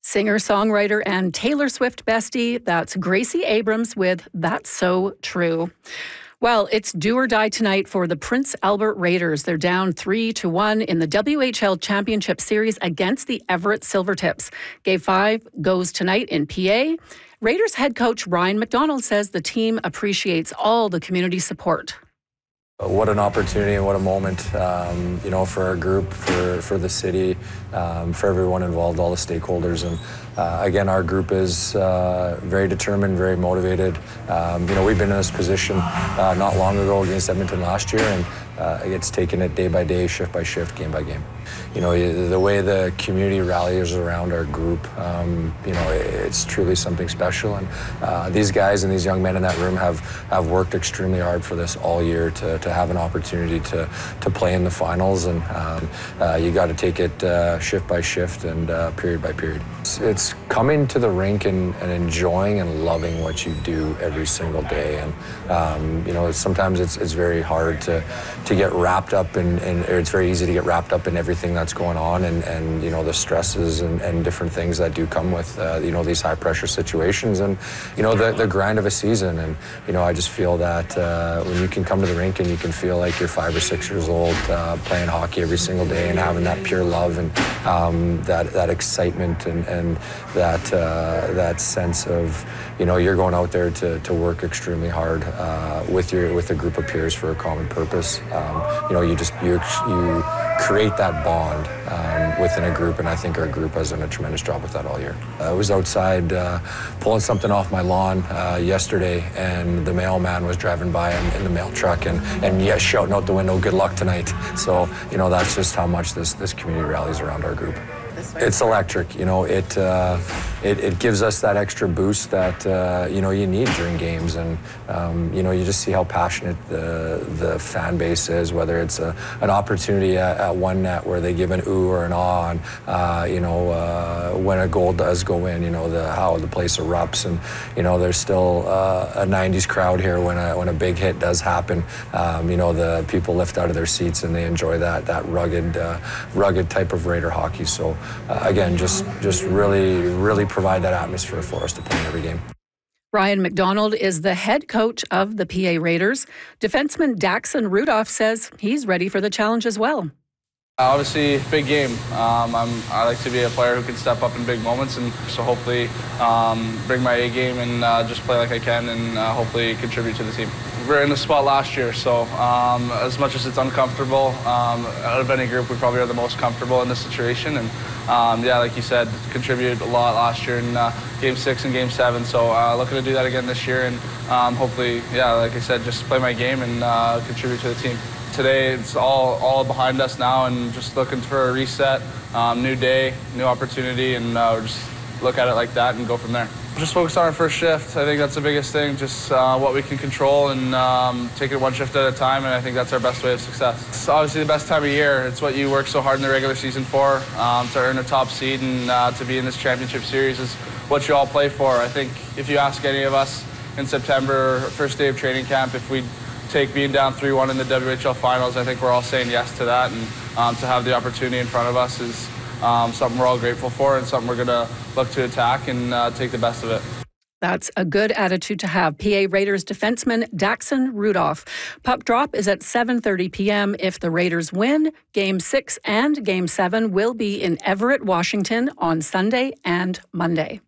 Singer-songwriter and Taylor Swift bestie, that's Gracie Abrams with That's So True. Well, it's do or die tonight for the Prince Albert Raiders. They're down 3-1 in the WHL Championship Series against the Everett Silvertips. Game 5 goes tonight in PA. Raiders head coach Ryan McDonald says the team appreciates all the community support. What an opportunity and what a moment, for our group, for the city, for everyone involved, all the stakeholders. And again, our group is very determined, very motivated. We've been in this position not long ago against Edmonton last year, and it's taken it day by day, shift by shift, game by game. The way the community rallies around our group, it's truly something special. And these guys and these young men in that room have worked extremely hard for this all year to have an opportunity to play in the finals. And you got to take it shift by shift and period by period. It's coming to the rink and enjoying and loving what you do every single day. And sometimes it's very hard to get wrapped up in, or it's very easy to get wrapped up in everything that's going on and the stresses and different things that do come with these high pressure situations and the grind of a season. And I just feel that when you can come to the rink and you can feel like you're 5 or 6 years old playing hockey every single day and having that pure love and that excitement and that sense of you're going out there to work extremely hard with a group of peers for a common purpose. You create that bond within a group, and I think our group has done a tremendous job with that all year. I was outside pulling something off my lawn yesterday, and the mailman was driving by in the mail truck and shouting out the window, "Good luck tonight." So that's just how much this community rallies around our group. It's electric. It gives us that extra boost that you need during games, and you just see how passionate the fan base is. Whether it's an opportunity at one net where they give an ooh or an ah, and when a goal does go in, how the place erupts, and there's still a '90s crowd here when a big hit does happen. The people lift out of their seats and they enjoy that rugged type of Raider hockey. So. Again, just really provide that atmosphere for us to play in every game. Ryan McDonald is the head coach of the PA Raiders. Defenseman Daxon Rudolph says he's ready for the challenge as well. Obviously, big game. I like to be a player who can step up in big moments, and so hopefully bring my A game and just play like I can and hopefully contribute to the team. We were in the spot last year, so as much as it's uncomfortable, out of any group, we probably are the most comfortable in this situation. And like you said, contributed a lot last year in Game 6 and Game 7. So looking to do that again this year, and hopefully, like I said, just play my game and contribute to the team. Today, it's all behind us now, and just looking for a reset, new day, new opportunity, and we'll just look at it like that and go from there. Just focus on our first shift. I think that's the biggest thing, just what we can control and take it one shift at a time, and I think that's our best way of success. It's obviously the best time of year. It's what you work so hard in the regular season for, to earn a top seed and to be in this championship series is what you all play for. I think if you ask any of us in September, first day of training camp, if we'd take being down 3-1 in the WHL finals, I think we're all saying yes to that, and to have the opportunity in front of us is something we're all grateful for and something we're going to look to attack and take the best of it. That's a good attitude to have. PA Raiders defenseman Daxon Rudolph. Puck drop is at 7:30 p.m. If the Raiders win, Game 6 and Game 7 will be in Everett, Washington on Sunday and Monday.